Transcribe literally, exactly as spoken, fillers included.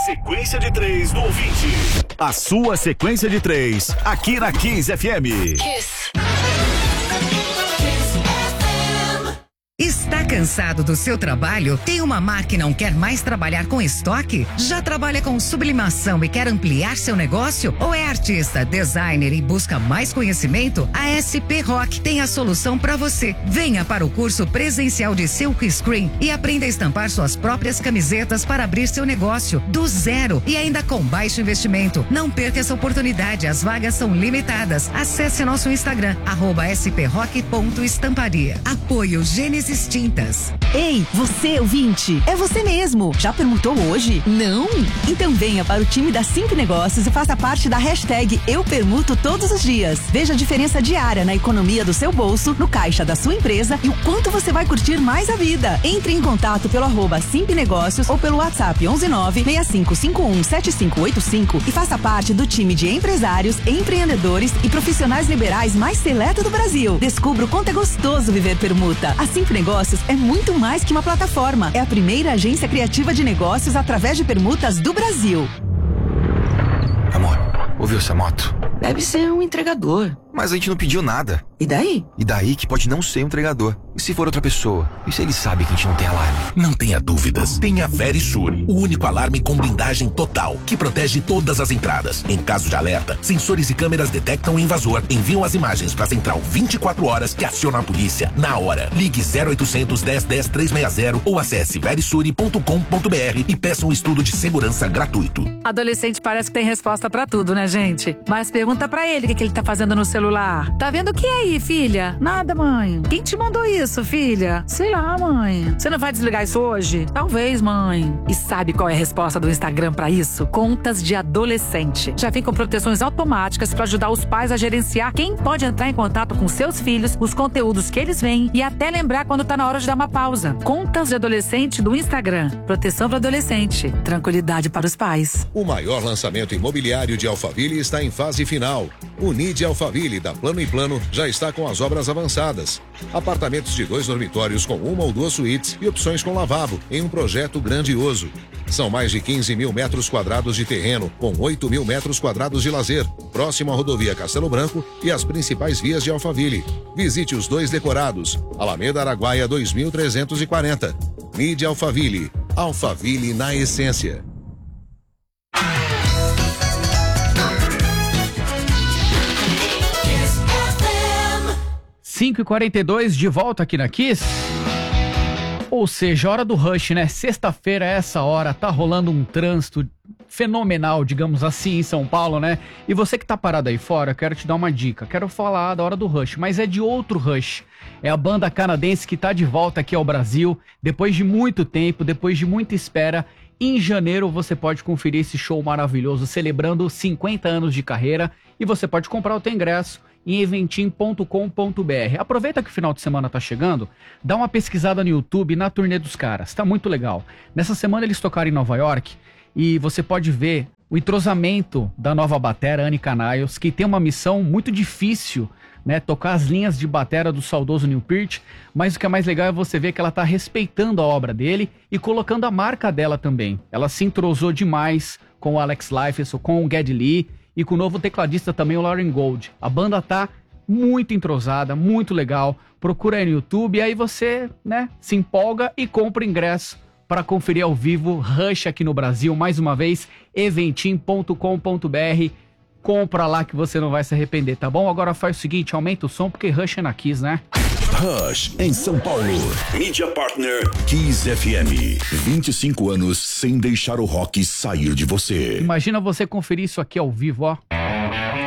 Sequência de três do ouvinte. A sua sequência de três, aqui na Kiss F M. Kiss. Está cansado do seu trabalho? Tem uma marca que não quer mais trabalhar com estoque? Já trabalha com sublimação e quer ampliar seu negócio? Ou é artista, designer e busca mais conhecimento? A S P Rock tem a solução para você. Venha para o curso presencial de Silk Screen e aprenda a estampar suas próprias camisetas para abrir seu negócio do zero e ainda com baixo investimento. Não perca essa oportunidade, as vagas são limitadas. Acesse nosso Instagram, arroba sprock ponto estamparia. Apoio Gênesis Tintas. Ei, você ouvinte, é você mesmo. Já permutou hoje? Não? Então venha para o time da Simp Negócios e faça parte da hashtag Eu Permuto todos os dias. Veja a diferença diária na economia do seu bolso, no caixa da sua empresa e o quanto você vai curtir mais a vida. Entre em contato pelo arroba Simp Negócios ou pelo WhatsApp onze nove seis cinco cinco um sete cinco oito cinco e faça parte do time de empresários, empreendedores e profissionais liberais mais seleto do Brasil. Descubra o quanto é gostoso viver permuta. A Simp Negócios é muito mais que uma plataforma. É a primeira agência criativa de negócios através de permutas do Brasil. Amor, ouviu essa moto? Deve ser um entregador. Mas a gente não pediu nada. E daí? E daí que pode não ser um entregador. E se for outra pessoa? E se ele sabe que a gente não tem alarme? Não tenha dúvidas. Tenha Verisure, o único alarme com blindagem total, que protege todas as entradas. Em caso de alerta, sensores e câmeras detectam o invasor, enviam as imagens para a central vinte e quatro horas que aciona a polícia na hora. Ligue zero oitocentos, dez, dez, trezentos e sessenta ou acesse verisure ponto com ponto br e peça um estudo de segurança gratuito. Adolescente parece que tem resposta pra tudo, né, gente? Mas pergunta pra ele o que, que ele tá fazendo no celular. Tá vendo o que aí, filha? Nada, mãe. Quem te mandou isso, filha? Sei lá, mãe. Você não vai desligar isso hoje? Talvez, mãe. E sabe qual é a resposta do Instagram pra isso? Contas de adolescente. Já vem com proteções automáticas pra ajudar os pais a gerenciar quem pode entrar em contato com seus filhos, os conteúdos que eles veem e até lembrar quando tá na hora de dar uma pausa. Contas de adolescente do Instagram. Proteção para adolescente. Tranquilidade para os pais. O maior lançamento imobiliário de Alphaville está em fase final. O N I D Alphaville da Plano e Plano já está com as obras avançadas. Apartamentos de dois dormitórios com uma ou duas suítes e opções com lavabo em um projeto grandioso. São mais de quinze mil metros quadrados de terreno com oito mil metros quadrados de lazer, próximo à rodovia Castelo Branco e as principais vias de Alphaville. Visite os dois decorados. Alameda Araguaia dois mil trezentos e quarenta. N I D Alphaville. Alphaville na essência. cinco e quarenta e dois, de volta aqui na Kiss. Ou seja, hora do rush, né? Sexta-feira, essa hora, tá rolando um trânsito fenomenal, digamos assim, em São Paulo, né? E você que tá parado aí fora, eu quero te dar uma dica. Quero falar da hora do rush, mas é de outro rush. É a banda canadense que tá de volta aqui ao Brasil, depois de muito tempo, depois de muita espera. Em janeiro você pode conferir esse show maravilhoso, celebrando cinquenta anos de carreira, e você pode comprar o teu ingresso em eventim ponto com ponto br. Aproveita que o final de semana tá chegando, dá uma pesquisada no YouTube na turnê dos caras, tá muito legal. Nessa semana eles tocaram em Nova York e você pode ver o entrosamento da nova batera, Annie Canaios, que tem uma missão muito difícil, né, tocar as linhas de batera do saudoso Neil Peart, mas o que é mais legal é você ver que ela tá respeitando a obra dele e colocando a marca dela também. Ela se entrosou demais com o Alex Lifeson, com o Geddy Lee, e com o novo tecladista também, o Lauren Gold. A banda tá muito entrosada, muito legal. Procura aí no YouTube e aí você, né, se empolga e compra o ingresso para conferir ao vivo Rush aqui no Brasil. Mais uma vez, eventim ponto com ponto br. Compra lá que você não vai se arrepender, tá bom? Agora faz o seguinte, aumenta o som porque Rush é na Kiss, né? Rush em São Paulo. Mídia Partner Kiss F M. vinte e cinco anos sem deixar o rock sair de você. Imagina você conferir isso aqui ao vivo, ó.